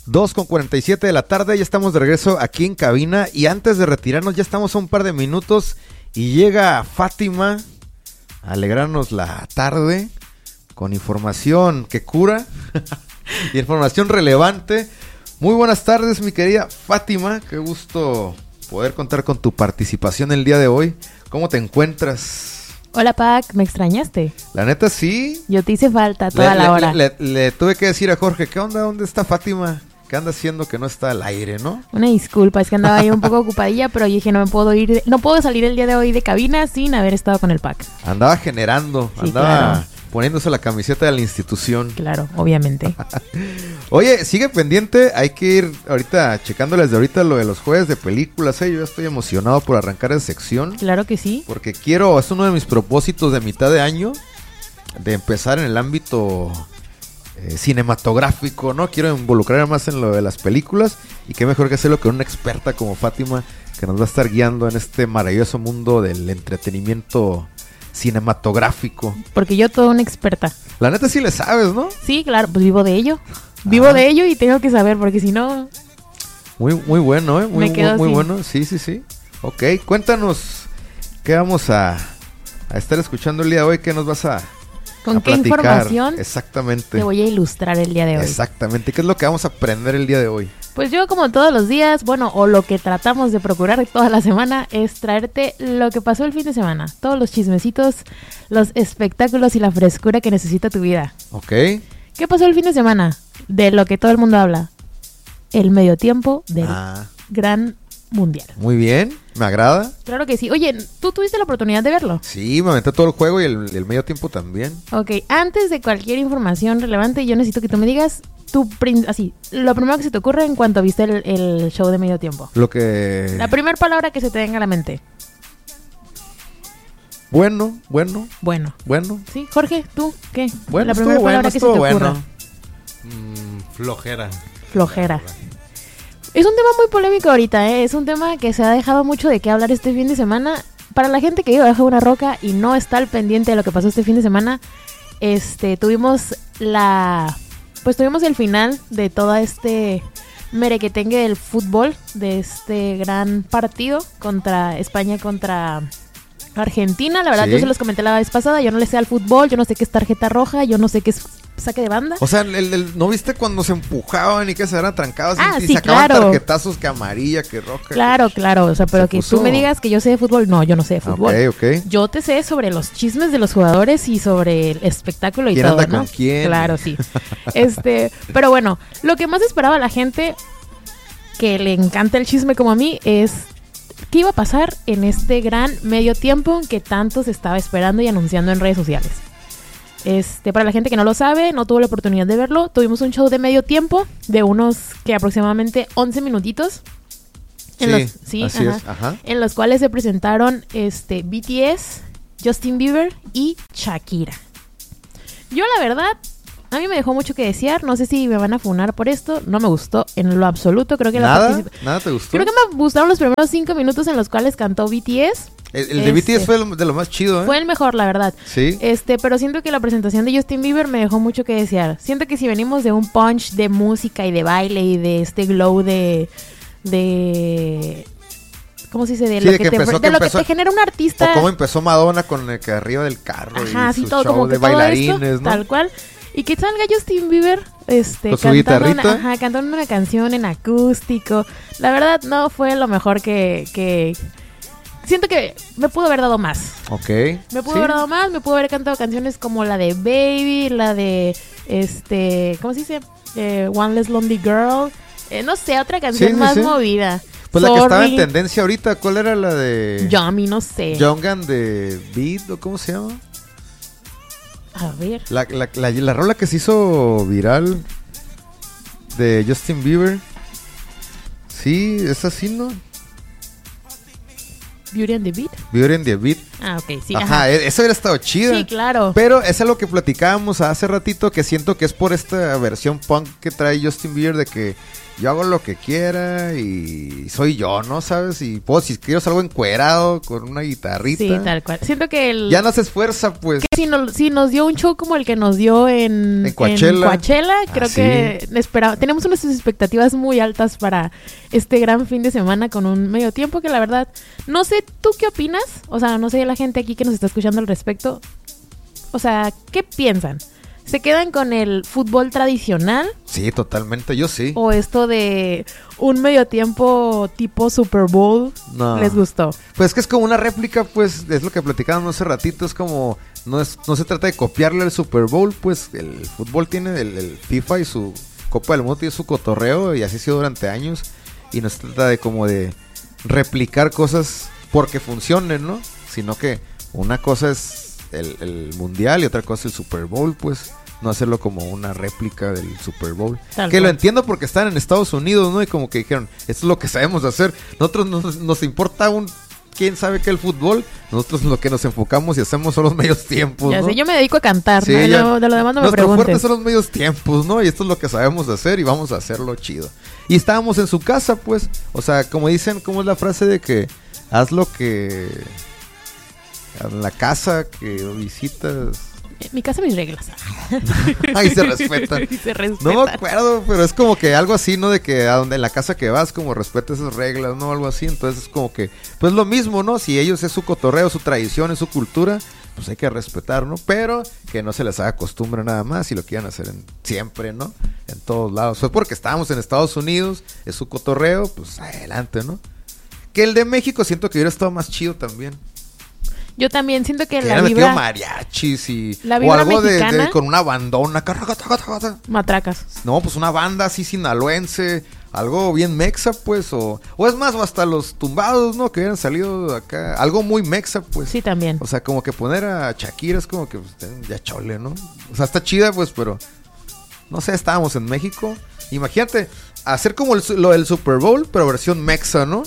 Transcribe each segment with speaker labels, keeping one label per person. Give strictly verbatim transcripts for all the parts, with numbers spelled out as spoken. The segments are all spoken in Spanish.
Speaker 1: dos con cuarenta y siete de la tarde, ya estamos de regreso aquí en cabina. Y antes de retirarnos, ya estamos a un par de minutos y llega Fátima a alegrarnos la tarde con información que cura y información relevante. Muy buenas tardes, mi querida Fátima, qué gusto poder contar con tu participación el día de hoy. ¿Cómo te encuentras?
Speaker 2: Hola, Pac, ¿me extrañaste?
Speaker 1: La neta sí.
Speaker 2: Yo te hice falta toda
Speaker 1: le,
Speaker 2: la
Speaker 1: le,
Speaker 2: hora.
Speaker 1: Le, le, le tuve que decir a Jorge, ¿qué onda? ¿Dónde está Fátima? ¿Qué anda haciendo que no está al aire, no?
Speaker 2: Una disculpa, es que andaba ahí un poco ocupadilla, pero yo dije no me puedo ir, de, no puedo salir el día de hoy de cabina sin haber estado con el Pac.
Speaker 1: Andaba generando,
Speaker 2: sí,
Speaker 1: andaba
Speaker 2: claro.
Speaker 1: poniéndose la camiseta de la institución.
Speaker 2: Claro, obviamente.
Speaker 1: Oye, sigue pendiente, hay que ir ahorita checándoles de ahorita lo de los jueves de películas, ¿eh? Yo ya estoy emocionado por arrancar esa sección.
Speaker 2: Claro que sí.
Speaker 1: Porque quiero, es uno de mis propósitos de mitad de año, de empezar en el ámbito eh, cinematográfico, ¿no? Quiero involucrar más en lo de las películas y qué mejor que hacerlo con una experta como Fátima, que nos va a estar guiando en este maravilloso mundo del entretenimiento cinematográfico.
Speaker 2: Porque yo toda una experta.
Speaker 1: La neta sí le sabes, ¿no?
Speaker 2: Sí, claro, pues vivo de ello. Vivo
Speaker 1: ah.
Speaker 2: de ello y tengo que saber, porque si no...
Speaker 1: Muy, muy bueno, ¿eh? Muy,
Speaker 2: Me quedo
Speaker 1: muy, muy
Speaker 2: así.
Speaker 1: bueno, sí, sí, sí. Ok, cuéntanos qué vamos a, a estar escuchando el día de hoy, qué nos vas a
Speaker 2: ¿Con
Speaker 1: a
Speaker 2: qué
Speaker 1: platicar.
Speaker 2: información
Speaker 1: Exactamente.
Speaker 2: te voy a ilustrar el día de hoy?
Speaker 1: Exactamente, ¿qué es lo que vamos a aprender el día de hoy?
Speaker 2: Pues yo, como todos los días, bueno, o lo que tratamos de procurar toda la semana, es traerte lo que pasó el fin de semana. Todos los chismecitos, los espectáculos y la frescura que necesita tu vida.
Speaker 1: Ok.
Speaker 2: ¿Qué pasó el fin de semana? De lo que todo el mundo habla. El medio tiempo del
Speaker 1: Ah,
Speaker 2: Gran Mundial.
Speaker 1: muy bien, me agrada.
Speaker 2: Claro que sí. Oye, ¿tú tuviste la oportunidad de verlo?
Speaker 1: Sí, me aventé todo el juego y el, el medio tiempo también.
Speaker 2: Ok, antes de cualquier información relevante, yo necesito que tú me digas tu prin- así, lo primero que se te ocurre en cuanto viste el, el show de medio tiempo.
Speaker 1: Lo que...
Speaker 2: La primera palabra que se te venga a la mente.
Speaker 1: Bueno, bueno,
Speaker 2: Bueno.
Speaker 1: bueno.
Speaker 2: Sí, Jorge, ¿tú qué?
Speaker 1: Bueno,
Speaker 2: la
Speaker 1: estuvo
Speaker 2: primera
Speaker 1: bueno,
Speaker 2: palabra que se
Speaker 1: estuvo
Speaker 2: te ocurra.
Speaker 1: bueno.
Speaker 3: Mm, flojera.
Speaker 2: Flojera. Es un tema muy polémico ahorita, ¿eh? Es un tema que se ha dejado mucho de qué hablar este fin de semana. Para la gente que vive bajo una roca y no está al pendiente de lo que pasó este fin de semana, este, tuvimos la... Pues tuvimos el final de todo este merequetengue del fútbol, de este gran partido contra España contra Argentina. La verdad,
Speaker 1: Sí.
Speaker 2: yo se los comenté la vez pasada, yo no le sé al fútbol, yo no sé qué es tarjeta roja, yo no sé qué es saque de banda.
Speaker 1: O sea, el, el- ¿no viste cuando se empujaban y que se eran trancados
Speaker 2: Ah,
Speaker 1: y, y
Speaker 2: sí,
Speaker 1: sacaban
Speaker 2: claro.
Speaker 1: tarjetazos que amarilla, que roja?
Speaker 2: Claro, claro, o sea, pero
Speaker 1: Se
Speaker 2: que
Speaker 1: puso-
Speaker 2: tú me digas que yo sé de fútbol, no, yo no sé de
Speaker 1: Que...
Speaker 2: fútbol.
Speaker 1: Ok, ok.
Speaker 2: Yo te sé sobre los chismes de los jugadores y sobre el espectáculo y
Speaker 1: ¿Quién
Speaker 2: todo,
Speaker 1: anda
Speaker 2: ¿no?
Speaker 1: con quién?
Speaker 2: Claro, sí. Este, pero bueno, lo que más esperaba la gente que le encanta el chisme como a mí es qué iba a pasar en este gran medio tiempo que tanto se estaba esperando y anunciando en redes sociales. Este, para la gente que no lo sabe, no tuvo la oportunidad de verlo, tuvimos un show de medio tiempo de unos que aproximadamente once minutitos. En
Speaker 1: Sí,
Speaker 2: los, sí,
Speaker 1: así
Speaker 2: ajá,
Speaker 1: es, ajá.
Speaker 2: en los cuales se presentaron este B T S, Justin Bieber y Shakira. Yo la verdad, a mí me dejó mucho que desear, no sé si me van a funar por esto, no me gustó en lo absoluto, creo que la
Speaker 1: ¿Nada?
Speaker 2: particip-
Speaker 1: ¿Nada te gustó?
Speaker 2: Creo que me gustaron los primeros cinco minutos en los cuales cantó B T S.
Speaker 1: El, el de B T S
Speaker 2: Este,
Speaker 1: fue el- de lo más chido, ¿eh?
Speaker 2: Fue el mejor, la verdad.
Speaker 1: Sí.
Speaker 2: Este, pero siento que la presentación de Justin Bieber me dejó mucho que desear. Siento que si venimos de un punch de música y de baile y de este glow de de ¿cómo se dice? De
Speaker 1: Sí,
Speaker 2: lo
Speaker 1: de
Speaker 2: que,
Speaker 1: que
Speaker 2: te,
Speaker 1: empezó-
Speaker 2: de
Speaker 1: que
Speaker 2: lo que
Speaker 1: empezó-
Speaker 2: te genera un
Speaker 1: O
Speaker 2: artista.
Speaker 1: cómo empezó Madonna con el que arriba del carro
Speaker 2: Ajá,
Speaker 1: y
Speaker 2: sí,
Speaker 1: su
Speaker 2: todo
Speaker 1: show
Speaker 2: como que
Speaker 1: de
Speaker 2: todo
Speaker 1: bailarines,
Speaker 2: esto,
Speaker 1: ¿no?
Speaker 2: tal cual. Y que salga Justin Bieber este,
Speaker 1: Con su
Speaker 2: cantando,
Speaker 1: guitarrita.
Speaker 2: una, ajá, cantando una canción en acústico. La verdad no fue lo mejor que, que... Siento que me pudo haber dado más.
Speaker 1: Ok.
Speaker 2: Me pudo
Speaker 1: Sí.
Speaker 2: haber dado más, me pudo haber cantado canciones como la de Baby, la de, este, ¿cómo se dice? Eh, One Less Lonely Girl. Eh, no sé, otra canción
Speaker 1: Sí, sí,
Speaker 2: más
Speaker 1: sí.
Speaker 2: movida.
Speaker 1: Pues la que estaba en
Speaker 2: Sorry,
Speaker 1: tendencia ahorita, ¿cuál era la de
Speaker 2: Yummy, no sé.
Speaker 1: Young and the Beat o cómo se llama?
Speaker 2: A ver.
Speaker 1: La, la, la, la rola que se hizo viral de Justin Bieber. Sí, es así, ¿no?
Speaker 2: Beauty and the Beat.
Speaker 1: Beauty and the Beat.
Speaker 2: Ah, ok, sí.
Speaker 1: Ajá,
Speaker 2: Ajá.
Speaker 1: e- eso hubiera estado chido.
Speaker 2: Sí, claro.
Speaker 1: Pero es lo que platicábamos hace ratito, que siento que es por esta versión punk que trae Justin Bieber de que yo hago lo que quiera y soy yo, ¿no? ¿Sabes? Y puedo, si quiero salgo encuerado con una guitarrita.
Speaker 2: Sí, tal cual. Siento que el...
Speaker 1: Ya no se esfuerza, pues.
Speaker 2: que si, nos, si nos dio un show como el que nos dio en,
Speaker 1: En Coachella.
Speaker 2: Coachella, creo
Speaker 1: Ah,
Speaker 2: que espera, tenemos unas expectativas muy altas para este gran fin de semana con un medio tiempo que la verdad, no sé, ¿tú qué opinas? O sea, no sé la gente aquí que nos está escuchando al respecto. O sea, ¿qué piensan? ¿Se quedan con el fútbol tradicional
Speaker 1: Sí, totalmente, yo sí.
Speaker 2: o esto de un medio tiempo tipo Super Bowl
Speaker 1: No.
Speaker 2: les gustó?
Speaker 1: Pues que es como una réplica, pues, es lo que platicábamos hace ratito, es como, no es no se trata de copiarle el Super Bowl, pues el fútbol tiene el, el FIFA y su Copa del Mundo tiene su cotorreo y así ha sido durante años, y no se trata de como de replicar cosas porque funcionen, ¿no? Sino que una cosa es el, el Mundial y otra cosa el Super Bowl, pues, no hacerlo como una réplica del Super Bowl.
Speaker 2: Tal
Speaker 1: que
Speaker 2: cual.
Speaker 1: lo entiendo porque están en Estados Unidos, ¿no? Y como que dijeron, esto es lo que sabemos hacer. Nosotros nos, nos importa un quién sabe qué el fútbol. Nosotros lo que nos enfocamos y hacemos son los medios tiempos,
Speaker 2: Ya
Speaker 1: ¿no?
Speaker 2: sé, yo me dedico a cantar,
Speaker 1: Sí,
Speaker 2: ¿no? De
Speaker 1: ya-
Speaker 2: lo, de lo demás no me
Speaker 1: Nuestro fuerte
Speaker 2: preguntes.
Speaker 1: son los medios tiempos, ¿no? Y esto es lo que sabemos hacer y vamos a hacerlo chido. Y estábamos en su casa, pues. O sea, como dicen, ¿cómo es la frase de que haz lo que... en la casa que visitas...
Speaker 2: Mi casa, mis reglas.
Speaker 1: Ahí se respetan.
Speaker 2: Y se respetan.
Speaker 1: No me acuerdo, pero es como que algo así, ¿no? De que a donde en la casa que vas, como respeta esas reglas, ¿no? Algo así. Entonces es como que, pues lo mismo, ¿no? Si ellos es su cotorreo, su tradición, es su cultura, pues hay que respetar, ¿no? Pero que no se les haga costumbre nada más y lo quieran hacer en, siempre, ¿no? En todos lados. Fue porque estábamos en Estados Unidos, es su cotorreo, pues adelante, ¿no? Que el de México siento que hubiera estado más chido también.
Speaker 2: Yo también siento que
Speaker 1: Que
Speaker 2: la
Speaker 1: hubieran metido
Speaker 2: vibra...
Speaker 1: mariachis y...
Speaker 2: la
Speaker 1: o
Speaker 2: vibra
Speaker 1: algo de, de-
Speaker 2: mexicana-
Speaker 1: con una bandona.
Speaker 2: Matracas.
Speaker 1: No, pues una banda así sinaloense, algo bien mexa, pues, o, o es más, o hasta los tumbados, ¿no? Que hubieran salido acá, algo muy mexa, pues.
Speaker 2: Sí, también.
Speaker 1: O sea, como que poner a Shakira es como que pues, ya chole, ¿no? O sea, está chida, pues, pero no sé, estábamos en México. Imagínate, hacer como el, su- lo del Super Bowl, pero versión mexa, ¿no?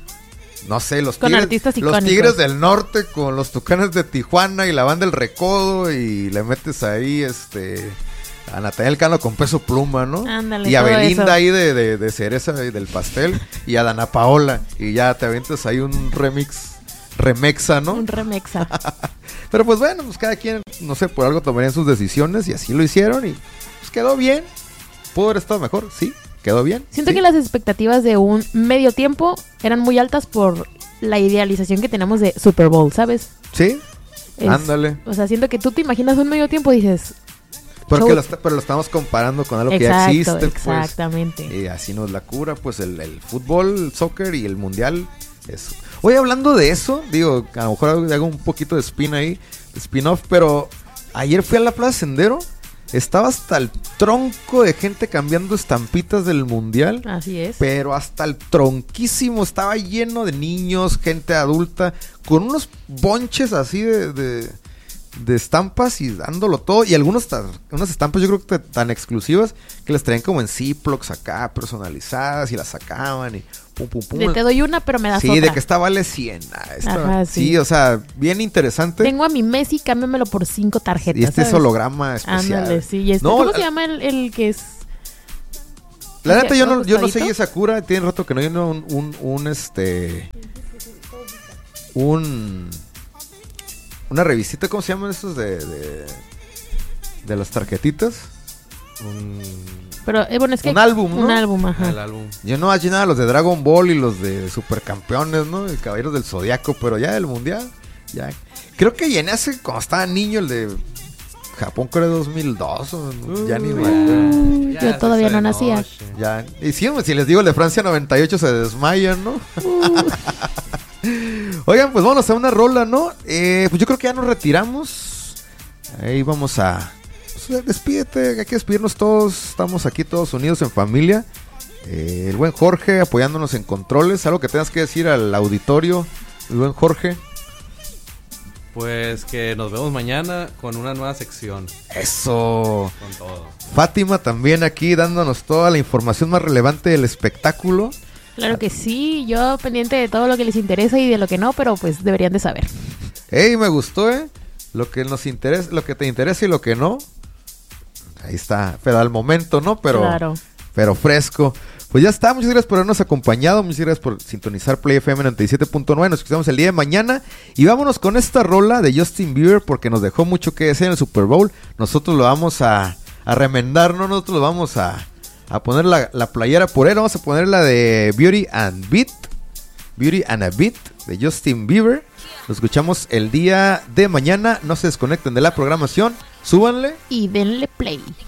Speaker 1: No sé, los
Speaker 2: Con
Speaker 1: tigres,
Speaker 2: artistas
Speaker 1: los
Speaker 2: icónicos.
Speaker 1: Tigres del Norte con los Tucanes de Tijuana y la banda El Recodo y le metes ahí, este, a Natanael Cano con Peso Pluma, ¿no?
Speaker 2: Ándale,
Speaker 1: y a
Speaker 2: todo
Speaker 1: Belinda
Speaker 2: eso.
Speaker 1: ahí de, de, de cereza y del pastel y a Dana Paola y ya te avientas ahí un remix, remexa, ¿no?
Speaker 2: Un remexa.
Speaker 1: Pero pues bueno, pues cada quien, no sé, por algo tomarían sus decisiones y así lo hicieron y pues quedó bien. ¿Pudo haber estado mejor? Sí, quedó bien.
Speaker 2: Siento
Speaker 1: sí.
Speaker 2: que las expectativas de un medio tiempo eran muy altas por la idealización que tenemos de Super Bowl, ¿sabes?
Speaker 1: Sí,
Speaker 2: Es-
Speaker 1: ándale.
Speaker 2: O sea, siento que tú te imaginas un medio tiempo y dices...
Speaker 1: Porque
Speaker 2: show-
Speaker 1: lo, está- pero lo estamos comparando con algo que ya
Speaker 2: Exacto,
Speaker 1: existe, pues.
Speaker 2: exactamente.
Speaker 1: Y así nos la cura, pues el, el fútbol, el soccer y el mundial. Es... Oye, hablando de eso, digo, a lo mejor hago un poquito de spin ahí, de spin-off, pero ayer fui a la Plaza Sendero, estaba hasta el tronco de gente cambiando estampitas del mundial.
Speaker 2: Así es.
Speaker 1: Pero hasta el tronquísimo, estaba lleno de niños, gente adulta, con unos bonches así de, de, de estampas y dándolo todo. Y algunos, ta- unas estampas yo creo que tan exclusivas que las traían como en Ziplocs acá, personalizadas y las sacaban y pum, pum, pum.
Speaker 2: De te doy una, pero me das
Speaker 1: Sí,
Speaker 2: otra.
Speaker 1: de que esta vale cien. ah, esta-
Speaker 2: Ajá,
Speaker 1: sí.
Speaker 2: sí.
Speaker 1: o sea, bien interesante.
Speaker 2: Tengo a mi Messi, cámbiamelo por cinco tarjetas.
Speaker 1: y este es
Speaker 2: ¿sabes?
Speaker 1: holograma especial.
Speaker 2: Ándale, sí. Y este,
Speaker 1: No,
Speaker 2: ¿cómo
Speaker 1: la-
Speaker 2: se llama el, el que es?
Speaker 1: La
Speaker 2: ¿Ese
Speaker 1: neta, yo no, yo no
Speaker 2: acostadito?
Speaker 1: seguí Sakura. Tiene rato que no hay un, un, un, este. Un. Una revisita, ¿cómo se llaman estos de. de, de las tarjetitas? Un.
Speaker 2: Pero, eh, bueno, es que...
Speaker 1: Un álbum, ¿no?
Speaker 2: Un álbum, ajá.
Speaker 3: El álbum.
Speaker 1: Yo no hallé nada los de Dragon Ball y los de Supercampeones, ¿no? Y Caballeros del Zodiaco, pero ya del Mundial. Ya. Creo que llené hace cuando estaba niño el de Japón, creo dos mil dos. O, ya ni me acuerdo.
Speaker 2: Uh,
Speaker 3: Ya
Speaker 2: yo
Speaker 3: se
Speaker 2: todavía
Speaker 3: hace
Speaker 2: no
Speaker 3: de
Speaker 2: nacía.
Speaker 3: noche.
Speaker 1: Ya. Y sí, si les digo el de Francia noventa y ocho se desmayan, ¿no? Oigan, pues vamos a una rola, ¿no? Eh, pues yo creo que ya nos retiramos. Ahí vamos a... Pues, despídete, hay que despedirnos todos. Estamos aquí todos unidos en familia. Eh, el buen Jorge apoyándonos en controles. Algo que tengas que decir al auditorio, el buen Jorge.
Speaker 3: Pues que nos vemos mañana con una nueva sección.
Speaker 1: Eso.
Speaker 3: Con todo.
Speaker 1: Fátima también aquí dándonos toda la información más relevante del espectáculo.
Speaker 2: Claro que sí, yo pendiente de todo lo que les interesa y de lo que no, pero pues deberían de saber.
Speaker 1: Ey, me gustó, ¿eh? Lo que nos interesa, lo que te interesa y lo que no. Ahí está. Pero al momento, ¿no? Pero,
Speaker 2: Claro.
Speaker 1: pero fresco. Pues ya está. Muchas gracias por habernos acompañado. Muchas gracias por sintonizar Play F M noventa y siete punto nueve. Nos escuchamos el día de mañana. Y vámonos con esta rola de Justin Bieber porque nos dejó mucho que decir en el Super Bowl. Nosotros lo vamos a, a remendar, ¿no? Nosotros lo vamos a, a poner la, la playera por él. Vamos a poner la de Beauty and Beat. Beauty and a Beat de Justin Bieber. Lo escuchamos el día de mañana. No se desconecten de la programación. Súbanle.
Speaker 2: Y denle play.